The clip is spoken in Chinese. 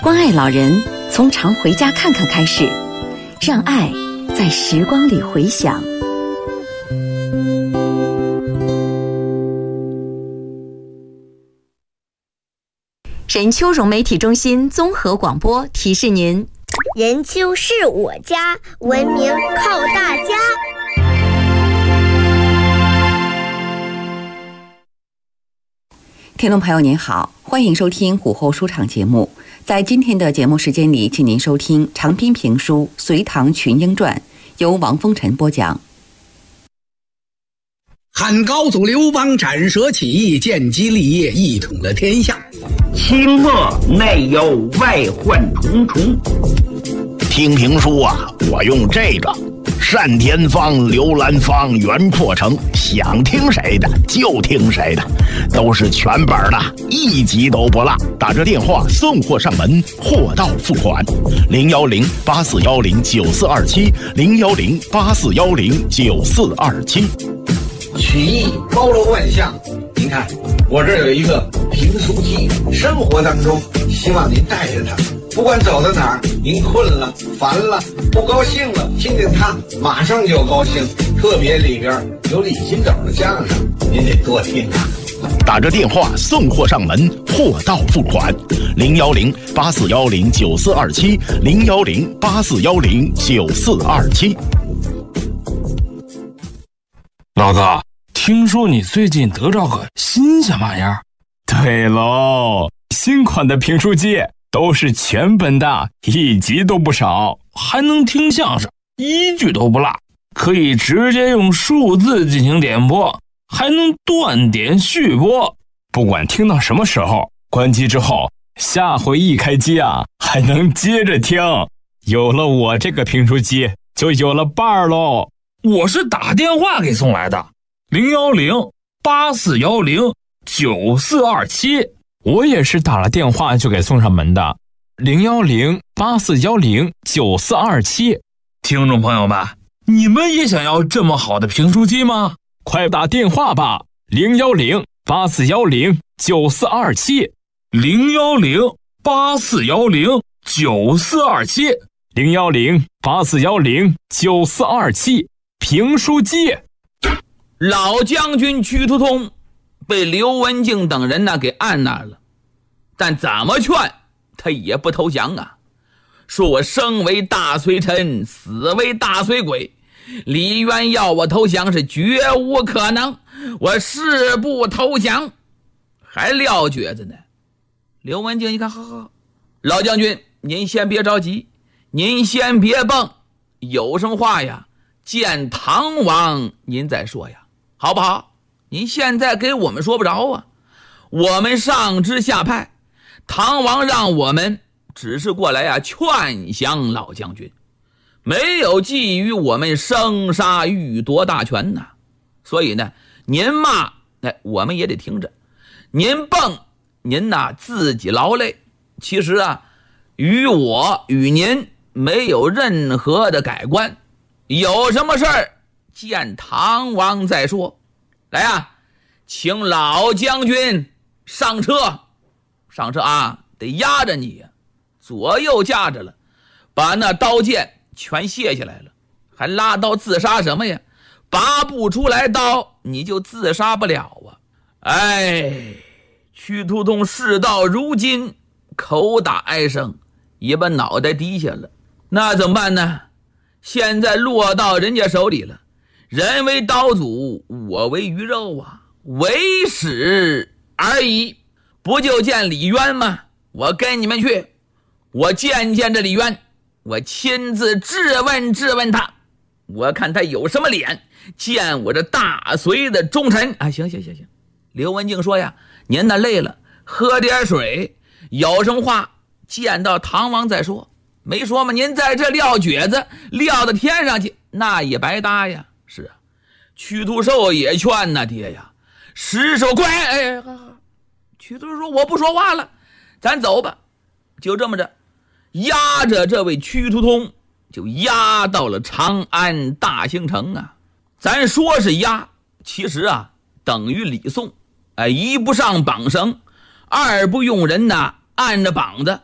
关爱老人，从常回家看看开始，让爱在时光里回响。任丘融媒体中心综合广播提示您： 任丘是我家，文明靠大家。 听众朋友您好，欢迎收听午后书场节目。在今天的节目时间里，请您收听长篇评书《隋唐群英传》，由王风尘播讲。 汉高祖刘邦斩蛇起义，建基立业，一统了天下。 清末内忧外患重重。 听评书啊，我用这个单田芳、刘兰芳、袁阔成，想听谁的就听谁的，都是全本的，一集都不落。打这电话送货上门，货到付款。010-8410-9427，010-8410-9427。 曲艺包罗万象，您看我这儿有一个评书机，生活当中希望您带着它，不管走到哪儿，您困了、烦了、不高兴了，听听它马上就高兴。特别里边有李金斗的相声，您得多听啊。 打着电话送货上门，货到付款。010-8410-9427，010-8410-9427。 老子听说你最近得着个新鲜玩意儿。 对喽，新款的评书机都是全本的，一集都不少， 还能听相声，一句都不落，可以直接用数字进行点播，还能断点续播。 不管听到什么时候，关机之后，下回一开机啊，还能接着听。有了我这个评书机，就有了伴儿喽。 我是打电话给送来的，010-8410-9427。 我也是打了电话就给送上门的，010-8410-9427。 听众朋友们，你们也想要这么好的评书机吗？ 快打电话吧，010-8410-9427， 010-8410-9427， 010-8410-9427。评书机。 老将军屈突通被刘文静等人给按那儿了，但怎么劝他也不投降啊，说我生为大隋臣，死为大隋鬼，李渊要我投降是绝无可能，我誓不投降。还撂蹶子呢。刘文静一看，好，老将军您先别着急，您先别蹦，有什么话呀见唐王您再说呀，好不好？您现在给我们说不着啊，我们上知下派，唐王让我们只是过来劝降老将军，没有觊觎我们生杀予夺大权呐。所以呢，您骂我们也得听着，您蹦您自己劳累。其实与我与您没有任何的改观，有什么事儿见唐王再说。来请老将军上车得压着你左右架着了，把那刀剑全卸下来了，还拉刀自杀什么呀？拔不出来刀你就自杀不了啊。屈突通事到如今口打哀声，也把脑袋低下了。那怎么办呢？现在落到人家手里了，人为刀俎，我为鱼肉为使而已。不就见李渊吗？我跟你们去，我见这李渊，我亲自质问他，我看他有什么脸见我这大隋的忠臣。行。刘文静说您累了，喝点水，有什么话见到唐王再说。没说吗？您在这撂蹶子撂到天上去，那也白搭呀。是屈突寿也劝爹呀，石首乖。屈突说我不说话了，咱走吧。就这么着压着这位屈突通就压到了长安大兴城咱说是压，其实等于礼送。一不上绑绳，二不用人按着膀子，